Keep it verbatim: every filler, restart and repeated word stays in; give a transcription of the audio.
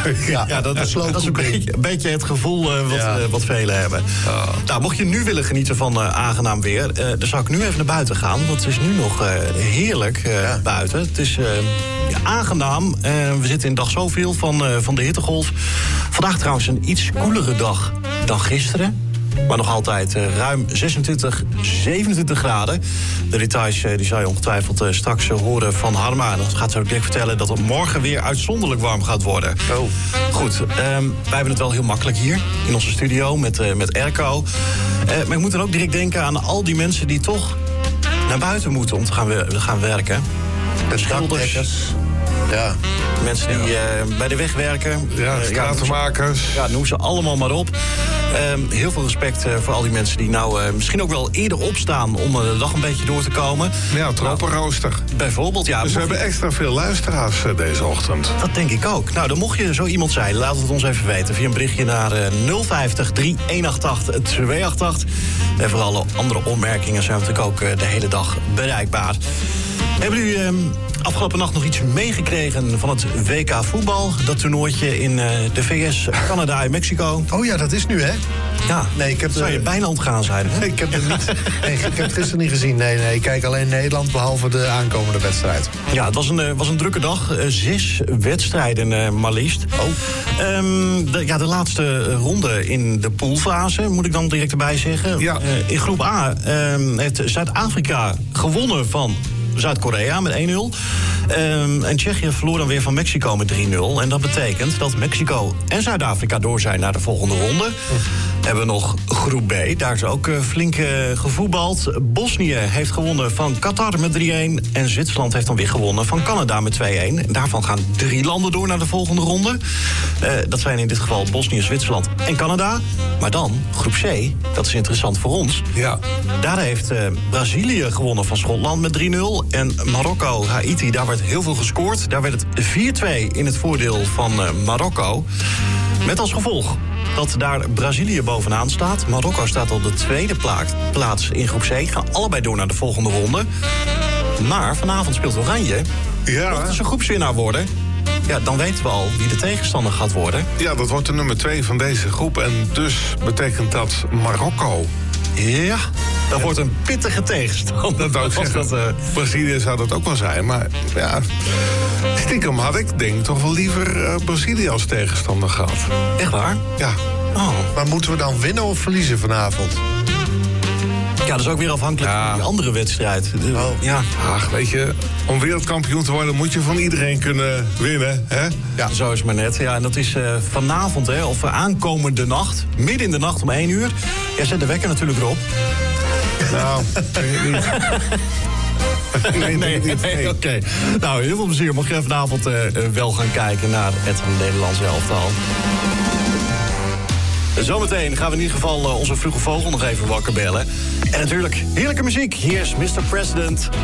Ja, ja dat, dat, dat is een beetje, een beetje het gevoel uh, wat, ja. uh, wat velen hebben. Oh. Nou, mocht je nu willen genieten van uh, aangenaam weer... Uh, dan zou ik nu even naar buiten gaan. Want het is nu nog uh, heerlijk uh, ja. buiten. Het is uh, ja, aangenaam. Uh, we zitten in dag zoveel van, uh, van de hittegolf. Vandaag trouwens een iets koelere dag dan gisteren. Maar nog altijd uh, ruim zesentwintig, zevenentwintig graden. De details uh, die zou je ongetwijfeld uh, straks uh, horen van Harma. En dat gaat zo direct vertellen dat het morgen weer uitzonderlijk warm gaat worden. Oh. Goed, um, wij hebben het wel heel makkelijk hier in onze studio met, uh, met airco. Uh, maar ik moet dan ook direct denken aan al die mensen die toch naar buiten moeten om te gaan, we- gaan werken. De schilders. Ja. Mensen die uh, bij de weg werken. Ja, stratenmakers. Uh, ja, noem ze allemaal maar op. Um, heel veel respect uh, voor al die mensen die nou uh, misschien ook wel eerder opstaan om uh, de dag een beetje door te komen. Ja, tropenrooster. Nou, bijvoorbeeld, ja. Dus we hebben extra veel luisteraars uh, deze ochtend. Dat denk ik ook. Nou, dan mocht je zo iemand zijn, laat het ons even weten. Via een berichtje naar uh, nul vijftig, drie eenentachtig, tweeënachtig. En voor alle andere opmerkingen zijn we natuurlijk ook uh, de hele dag bereikbaar. Hebben jullie um, afgelopen nacht nog iets meegekregen van het W K voetbal? Dat toernooitje in uh, de V S, Canada en Mexico. Oh ja, dat is nu, hè? Ja, nee, ik heb zou je de... bijna ontgaan zijn, hè? Ik heb het niet. Nee, ik heb het gisteren niet gezien. Nee, nee, ik kijk alleen Nederland, behalve de aankomende wedstrijd. Ja, het was een, uh, was een drukke dag. Uh, zes wedstrijden uh, maar liefst. Oh. Um, de, ja, de laatste ronde in de poolfase, moet ik dan direct erbij zeggen. Ja. Uh, in groep A um, heeft Zuid-Afrika gewonnen van Zuid-Korea met één nul. Um, en Tsjechië verloor dan weer van Mexico met drie nul. En dat betekent dat Mexico en Zuid-Afrika door zijn naar de volgende ronde. We hebben nog groep B, daar is ook uh, flink uh, gevoetbald. Bosnië heeft gewonnen van Qatar met drie een. En Zwitserland heeft dan weer gewonnen van Canada met twee een. En daarvan gaan drie landen door naar de volgende ronde. Uh, dat zijn in dit geval Bosnië, Zwitserland en Canada. Maar dan groep C, dat is interessant voor ons. Ja. Daar heeft uh, Brazilië gewonnen van Schotland met drie nul. En Marokko, Haiti, daar werd heel veel gescoord. Daar werd het vier twee in het voordeel van uh, Marokko. Met als gevolg dat daar Brazilië bovenaan staat. Marokko staat op de tweede plaats in groep C. Gaan allebei door naar de volgende ronde. Maar vanavond speelt Oranje. Ja. Mocht ze groepswinnaar worden, ja, dan weten we al wie de tegenstander gaat worden. Ja, dat wordt de nummer twee van deze groep. En dus betekent dat Marokko. Ja, dat wordt een pittige tegenstander. Dat zou ik zeggen. Dat, uh... Brazilië zou dat ook wel zijn. Maar ja, stiekem had ik denk toch wel liever uh, Brazilië als tegenstander gehad. Echt waar? Ja. Oh. Maar moeten we dan winnen of verliezen vanavond? Ja, dat is ook weer afhankelijk Ja. van die andere wedstrijd. De, Oh. Ja, Ach, weet je, om wereldkampioen te worden moet je van iedereen kunnen winnen, hè? ja, zo is het maar net. Ja, en dat is uh, vanavond, hè, of aankomende nacht. Midden in de nacht om één uur. Ja, zet de wekker natuurlijk erop. Nou, weet ik niet. Nee, nee, niet. nee, Nee. oké. Nou, heel veel plezier. Mocht je vanavond uh, wel gaan kijken naar het Nederlands elftal. Zometeen gaan we in ieder geval uh, onze vroege vogel nog even wakker bellen. En natuurlijk heerlijke muziek. Hier is mister President